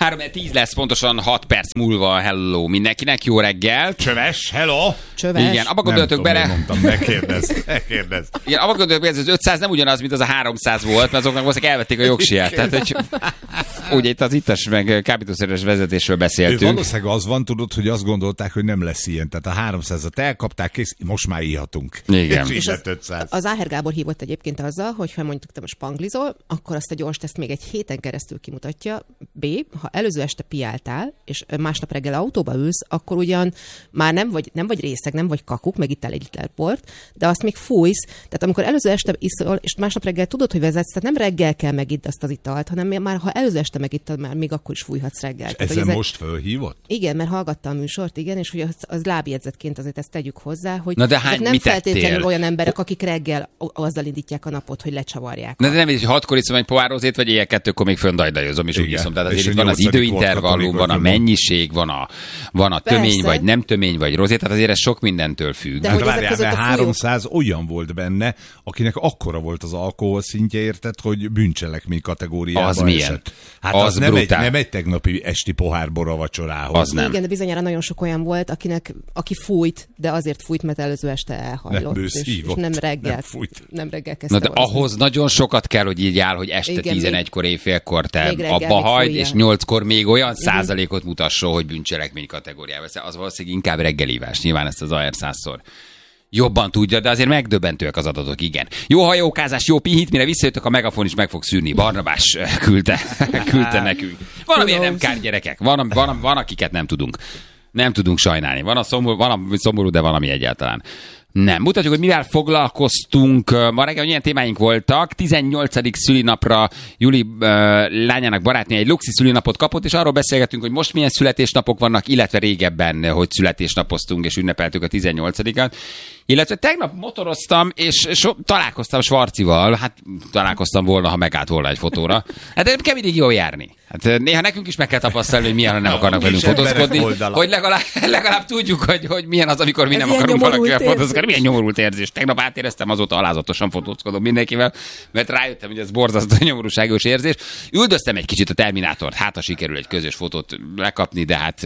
3:10 lesz, pontosan 6 perc múlva. Hello mindenkinek, jó reggel. Csöves, hello. Csöves. Igen, abba gondoltok bele. Mondtam, ne kérdezz. Igen, abba gondoltok bele, ez az 500 nem ugyanaz, mint az a 300 volt, mert azoknak valószínűleg elvették a jogsiját. Tehát, hogy ugye itt az ittas meg kábítószeres vezetésről beszéltünk. Valószínűleg az van, tudod, hogy azt gondolták, hogy nem lesz ilyen. Tehát a 300-at elkapták, kész, most már íhatunk. Igen. És az Áher Gábor hívott egyébként azzal, hogy ha mondjuk te most spanglizol, akkor azt a gyors teszt még egy héten keresztül kimutatja. B, ha előző este piáltál, és másnap reggel autóba ülsz, akkor ugyan már nem vagy részeg, nem vagy kakuk, meg ittál egy liter bort, de azt még fújsz. Tehát amikor előző este iszol, és másnap reggel tudod, hogy vezetsz, tehát nem reggel kell megidd azt az italt, hanem már ha előző este megittad, már még akkor is fújhatsz reggel. Ezzel most fölhívott? Igen, mert hallgatta a műsort, igen, és hogy az lábjegyzetként azért ezt tegyük hozzá, hogy na de nem feltétlenül olyan emberek, akik reggel azzal indítják a napot, hogy lecsavarják. Na de nem, hogy 6-kor iszom egy pohár rozét, vagy éjjel 2-kor még föndajdajozom, és úgy iszom. Tehát azért itt van az időintervallum, van a mennyiség, van a tömény, vagy nem tömény, vagy rozét, tehát azért ez sok mindentől függ. De várjál, mert 300 olyan volt benne, akinek akkora volt az alkohol szintje, érted, hogy bűncselekmény kategóriába az milyen? esett. Hát az nem egy tegnapi esti pohár bor a vacsorához. Az nem. Igen, de bizonyára nagyon sok olyan volt, aki fújt, de azért fújt, mert előző este elhajlott. És nem reggel. Nem reggel kezdte. Na de ahhoz nagyon sokat kell, hogy így áll, hogy este 11-kor, éjfélkor te abba hagyd, és 8-kor még olyan százalékot mutasson, hogy bűncselekmény kategóriába. Az valószínűleg inkább reggelívás. Nyilván ezt az AR 100-szor jobban tudja, de azért megdöbbentőek az adatok, igen. Jó hajókázás, jó pihit, mire visszajöttök, a Megafon is meg fog szűrni. Barnabás küldte nekünk. Van, amilyen nem kár gyerekek. Van, akiket nem tudunk. Nem tudunk sajnálni. Van a szomorú, de van, ami egyáltalán nem. Mutatjuk, hogy mivel foglalkoztunk. Ma reggel ilyen témáink voltak. 18. szülinapra Juli lányának barátnője egy luxi szülinapot kapott, és arról beszélgetünk, hogy most milyen születésnapok vannak, illetve régebben, hogy születésnapoztunk és ünnepeltük a 18-at. Illetve tegnap motoroztam, és találkoztam Svarcival. Hát találkoztam volna, ha megállt volna egy fotóra. Hát nem kell mindig jól járni. Hát néha nekünk is meg kell tapasztalni, hogy milyen, ha nem akarnak velünk fotózkodni. Hogy legalább tudjuk, hogy milyen az, amikor mi nem akarunk valakivel fotózkodni. Milyen nyomorult érzés. Tegnap átéreztem, azóta alázatosan fotózkodom mindenkivel, mert rájöttem, hogy ez borzasztó nyomorúságos érzés. Üldöztem egy kicsit a Terminátort, hát ha sikerül egy közös fotót lekapni, de hát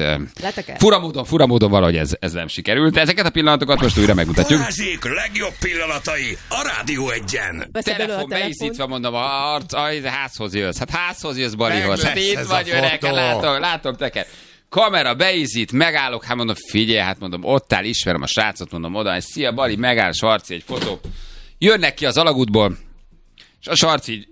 fura módon valahogy ez nem sikerült. De ezeket a pillanatokat most újra megmutatjuk. Balázsék legjobb pillanatai a Rádió 1-en. Telefon beízítva, mondom, házhoz jössz. Hát házhoz jössz, Balihoz. Hát itt vagy öreg, látom teket. Kamera beízít, megállok, hát mondom, figyelj, hát mondom, ott áll, ismerem a srácot, mondom, oda, és szia, Bali, megáll, Sarci, egy fotó. Jönnek ki az alagútból, és a Sarci így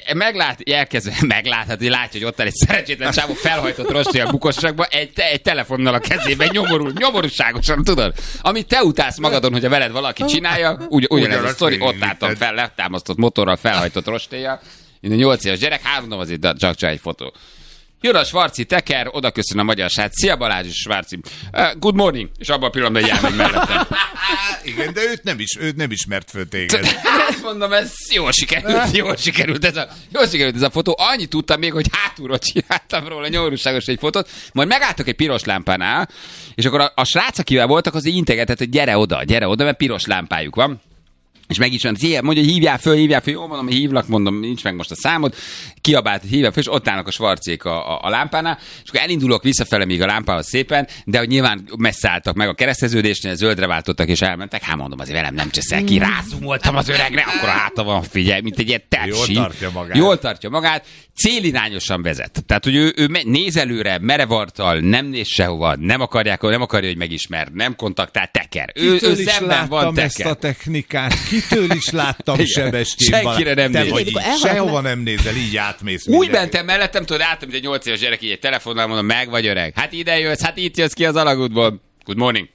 meglát, hát így látja, hogy ott áll egy szerencsétlen csávó felhajtott rosté a bukosságba, egy telefonnal a kezében, nyomorúságosan, tudod? Amit te utálsz magadon, hogyha veled valaki csinálja, ugyanez a sztori, ott álltam fel, letámasztott motorral, felhajtott rostéjjal, én a 8 éves gyerek, mondom, azért csak egy fotó. Jön a Svarci teker, oda köszön a magyar srác. Szia Balázs és Svarci. Good morning. És abban a pillanatban elmegy mellettem. Igen, de őt nem ismert föl téged. Hát mondom, ez jól sikerült ez a fotó. Annyit tudtam még, hogy hátulról csináltam róla nyomorúságos egy fotót, majd megálltok egy piros lámpánál, és akkor a srác, akivel voltak, az így integetett, hogy gyere oda, mert piros lámpájuk van. És meg is mondja, hogy hívjál föl, jó, mondom, hívlak, mondom, nincs meg most a számod, kiabált, hogy hívjál föl, és ott állnak a Svarcék a lámpánál, és akkor elindulok visszafele még a lámpához szépen, de hogy nyilván messze álltak meg a kereszteződésnél, zöldre váltottak és elmentek, hát mondom, azért velem nem cseszel ki, rázumoltam az öregre, akkor a háta van, figyelj, mint egy ilyen tepsi. Jól tartja magát, célirányosan vezet. Tehát, hogy ő néz előre, merevartal, nem néz sehova, nem akarja, hogy megismer, nem kontaktál, teker. Ő szemben van, teker. Ezt a technikát. Kitől is láttam Sebestyén Senkire nem néz. Sehova nem nézel, így átmész. Úgy mentem mellettem, tudod, álltam, mint egy 8 éves gyerek, így egy telefonnal mondom, meg vagy öreg. Hát ide jössz, hát itt jössz ki az alagútból. Good morning.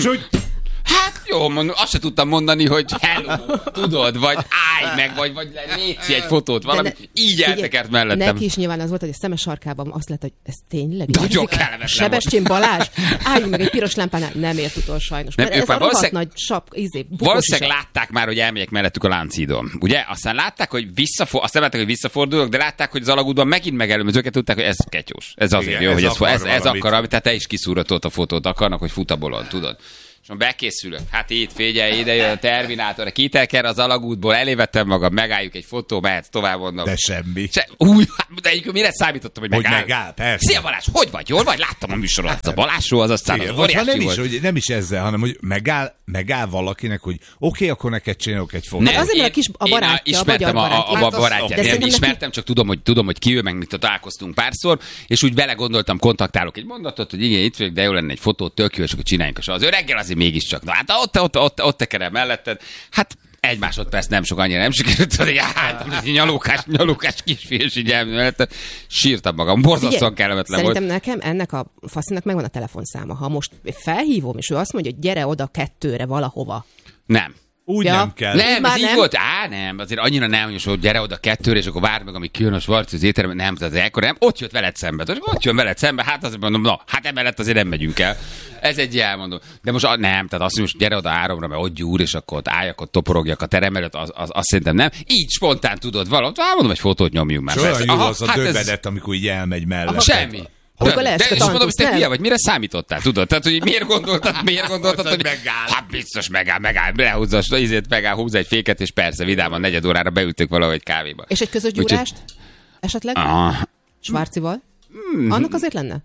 Hát jó, mondom, azt se tudtam mondani, hogy hello, tudod, vagy állj meg, vagy létszi egy fotót, valami. Így eltekert mellettem. Neki is nyilván az volt, hogy a szeme sarkában azt lett, hogy ez tényleg. Nagyon kellemetlen. Sebestyén Balázs, álljunk meg egy piros lámpánál. Nem ért utol sajnos. Nem, ez a rohadt nagy valószínűleg látták már, hogy elmegyek mellettük a Lánchídon. Ugye? Aztán látták, hogy visszafordulok, de látták, hogy az alagútban megint megelőm, az őket tudták, hogy ez ketyós. Ez azért jó, hogy ez akar, tehát te is kiszúrod a fotót, akarnak, hogy futabolon, tudod. És bekészülök. Hát itt, figyelj, ide jön a Terminátor, a kiteker az alagútból, elévettem magam, megálljuk egy fotó, mehetsz tovább, mondom. De semmi. De egyébként mire számítottam, hogy megáll? Persze. Szia Balázs, hogy vagy? Jól vagy? Láttam a műsorodat. A Balázsról az aztán az óriási volt. Nem is ezzel, hanem hogy megáll valakinek, hogy oké, akkor neked csinálok egy fotót. Nem, azért a barátja, ismertem a barátját. Nem ismertem, csak tudom, hogy ki ő, meg mit találkoztunk párszor, és úgy vele gondoltam, kontaktálok egy mondatot, hogy igen, itt vagyok, de jó lenne egy fotót, tök jó, és akkor csináljunk. Az öreggel azért mégiscsak. Na hát ott tekerem melletted. Hát egy másodperc nem sok, annyira nem sikerült, hogy nyalókás kisfiú, és így elmélette. Sírtam magam, borzasztóan kellemetlen volt. Szerintem nekem ennek a faszinak megvan a telefonszáma. Ha most felhívom, és ő azt mondja, hogy gyere oda 2-re valahova. Nem. Úgy nem kell. Nem, ez így volt. Nem, azért annyira nem, hogy gyere oda 2-re, és akkor várd meg, amíg kijön a Svarci az étteremben. Nem, tehát ekkor nem. Ott jött veled szembe. Ott jön veled szembe, hát azért mondom, hát emellett azért nem megyünk el. Ez egy elmondom. De most nem, tehát azt mondom, gyere oda 3-ra, mert ott gyúr, és akkor ott álljak, ott toporogjak a terem előtt, azt szerintem nem. Így spontán tudod valamit. Mondom, egy fotót nyomjunk már. Olyan jó az a dövedet, amikor így elmegy mellett. Semmi. De és mondom, hogy te hülye vagy, mire számítottál, tudod? Tehát, hogy miért gondoltad, hogy megáll. Hát biztos megáll, lehúzza, húzza egy féket, és persze, vidáman 4 órára beültök valahogy kávéba. És egy közös gyúrást? Esetleg? Svarcival? Annak azért lenne?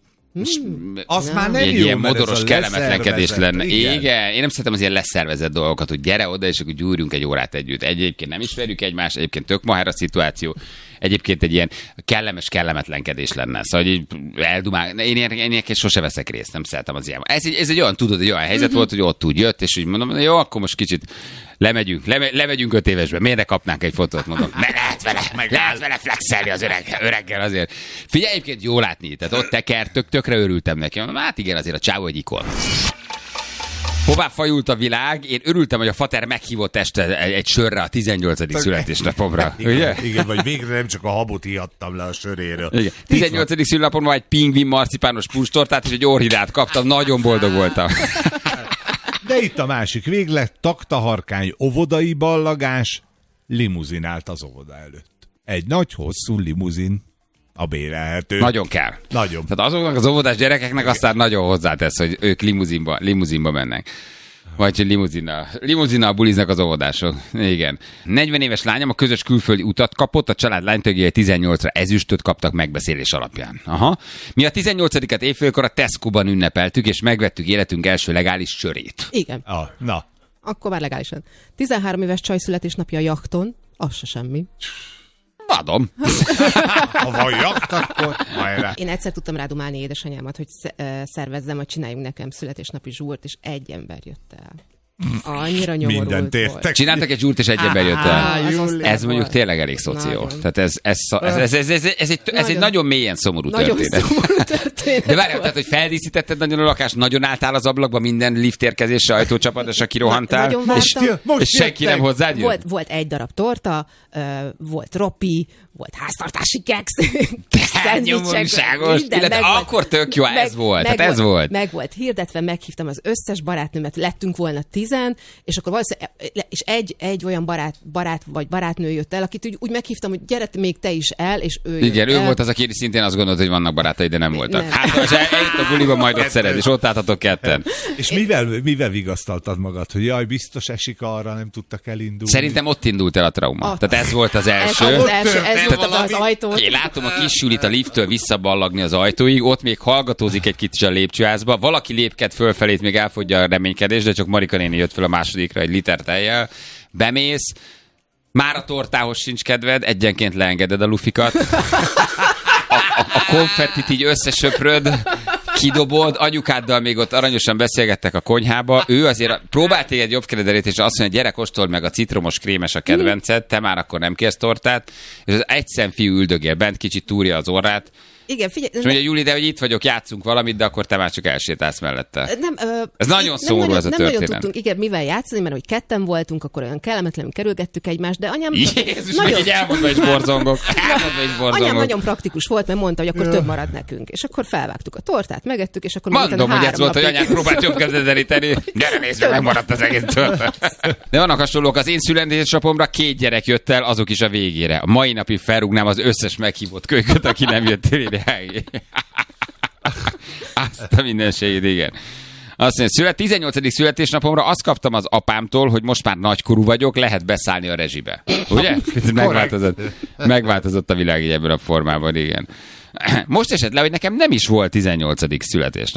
Az már nem egy jó, ilyen modoros kellemetlenkedés lenne. Igen. Én nem szeretem az ilyen leszervezett dolgokat, hogy gyere oda, és akkor gyúrjunk egy órát együtt. Egyébként nem ismerjük egymást, egyébként tök moher a szituáció. Egyébként egy ilyen kellemetlenkedés lenne. Szóval így eldumál. Én ilyeneket sose veszek részt, nem szeretem az ilyen. Ez egy olyan, tudod, egy olyan helyzet volt, hogy ott úgy jött, és úgy mondom, jó, akkor most kicsit lemegyünk 5 évesbe. Miért ne kapnánk egy fotót, mondom. Lehet vele flexelni az öreggel azért. Figyelj, egyébként jó látni, tehát ott teker, tökre örültem neki. Mondom, hát igen, azért a csávó egy ikon. Hová fajult a világ? Én örültem, hogy a fater meghívott este egy sörre a 18. születésnapomra. Igen, vagy végre nem csak a habot ihattam le a söréről. Igen. 18. születésnapomra egy pingvin marcipános pustortát és egy orchidát kaptam, nagyon boldog voltam. De itt a másik véglet, taktaharkány óvodai ballagás, limuzinált az óvoda előtt. Egy nagy, hosszú limuzin. A bérelhető. Nagyon kell. Nagyon. Tehát azoknak az óvodás gyerekeknek aztán nagyon hozzátesz, hogy ők limuzinba mennek. Vagy hogy limuzinnal buliznak az óvodások. Igen. 40 éves lányom a közös külföldi utat kapott, a család lánytagjai 18-ra ezüstöt kaptak megbeszélés alapján. Aha. Mi a 18-at évfélkor a Tesco-ban ünnepeltük, és megvettük életünk első legális sörét. Igen. Na. Akkor már legálisan. 13 éves csaj születésnapja a jachton, az se semmi. Adom. Ha van jakt, akkor hajrá. Én egyszer tudtam rádumálni édesanyámat, hogy szervezzem, hogy csináljunk nekem születésnapi zsúrt, és egy ember jött el. Annyira nyomorult mindent értek. volt. Csináltak egy zsúrt, és egy ember jött el. Ez mondjuk tényleg elég szoció. Tehát ez egy nagyon mélyen szomorú történet. De várjál, tehát, hogy feldíszítetted nagyon a lakást, nagyon álltál az ablakba, minden liftérkezésre, ajtócsapadásra kirohantál, és senki nem hozzád jött? Volt egy darab torta, volt ropi, volt háztartási keksz, nyomorúságos. Akkor tök jó, ez volt. Meg volt hirdetve, meghívtam az összes barátnőmet, lettünk volna 10, és akkor valószínűleg, és egy olyan barát vagy barátnő jött el, akit úgy meghívtam, hogy gyere még te is el, és ő jött igen, el. ő volt az, aki szintén azt gondolt, hogy vannak barátai, de nem voltak. Nem. Hát, most eljött a buliba, majd ott szeret, és ott álltatok ketten. És mivel vigasztaltad magad, hogy jaj, biztos esik arra, nem tudtak elindulni? Szerintem ott indult el a trauma. Tehát ez volt az első. Ez volt az ajtót. Én látom a kis Julit a lifttől visszaballagni az ajtóig, ott még hallgatózik egy kicsit a lépcsőházba, valaki lépked fölfelét, még elfogyja a reménykedés, de csak Marika néni jött fel a másodikra egy liter tejjel, bemész, már a tortához sincs kedved, egyenként leengeded a lufikat, a konfettit így összesöpröd, kidobod, anyukáddal még ott aranyosan beszélgettek a konyhába, ő azért próbált téged jobb keredelét, és azt mondja, gyere, kóstold meg a citromos krémes a kedvenced, te már akkor nem kérsz tortát, és az egyszem fiú üldögél bent, kicsit túrja az orrát, igen, figyelj. És mondja, Júli, de hogy itt vagyok, játszunk valamit, de akkor te már csak elsétálsz mellette. Ez nagyon szomorú ez a történet. Nem nagyon tudtunk, igen, mivel játszani, mert hogy ketten voltunk, akkor olyan kellemetlenül kerülgettük egymást, de anyám... Jézus, nagyon... meg így elmondva is borzongok. Anyám nagyon praktikus volt, mert mondta, hogy akkor több marad nekünk. És akkor felvágtuk a tortát, megettük, és akkor... Mondom, hogy ez volt, hogy anyám próbált jobb kezdetleníteni. Gyere, nézd meg, megmaradt az egész torta. De vannak hasonlók, az én születésnapomra 2 gyerek jött el, azok is a végére. A mai napig felrúgnám az összes meghívott kölyköt, aki nem jött el ide. Azt a mindenségét, igen. Azt mondja, 18. születésnapomra azt kaptam az apámtól, hogy most már nagykorú vagyok, lehet beszállni a rezsibe. Ugye? Megváltozott a világ így ebben a formában, igen. Most esett le, hogy nekem nem is volt 18. születésnap.